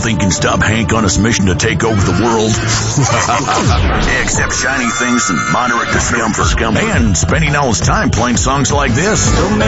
nothing can stop Hank on his mission to take over the world. Except shiny things and moderate discomfort. And spending all his time playing songs like this.